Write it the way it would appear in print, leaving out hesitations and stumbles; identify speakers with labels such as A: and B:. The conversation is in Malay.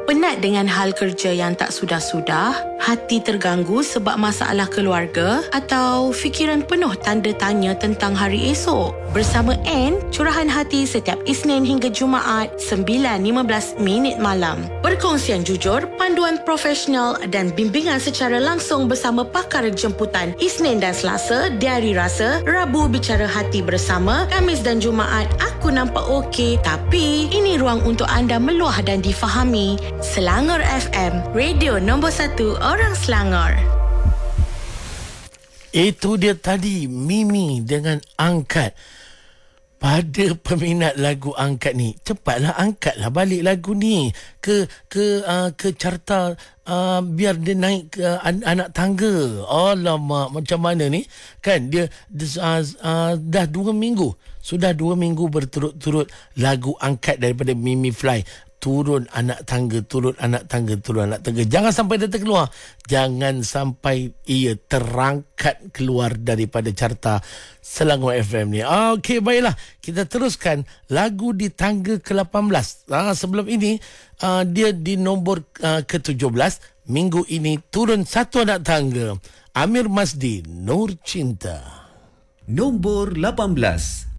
A: Penat dengan hal kerja yang tak sudah-sudah? Hati terganggu sebab masalah keluarga? Atau fikiran penuh tanda tanya tentang hari esok? Bersama Anne, curahan hati setiap Isnin hingga Jumaat 9.15 malam. Perkongsian jujur, panduan profesional dan bimbingan secara langsung bersama pakar jemputan Isnin dan Selasa, Diari Rasa, Rabu Bicara Hati bersama, Khamis dan Jumaat Aku Nampak Okey Tapi ini ruang untuk anda meluah dan difahami. Selangor FM, radio nombor 1 orang Selangor.
B: Itu dia tadi Mimi dengan Angkat. Pada peminat lagu Angkat ni, cepatlah angkatlah balik lagu ni ke carta, biar dia naik ke anak tangga. Alamak, macam mana ni? Kan dia dah 2 minggu. Sudah 2 minggu berturut-turut lagu Angkat daripada Mimi Fly. Turun anak tangga, turun anak tangga, turun anak tangga. Jangan sampai dia terkeluar. Jangan sampai ia terangkat keluar daripada carta Selangor FM ni. Okey, baiklah. Kita teruskan lagu di tangga ke-18. Sebelum ini, dia di nombor ke-17. Minggu ini turun 1 anak tangga. Amir Masdi, Nur Cinta.
C: Nombor 18.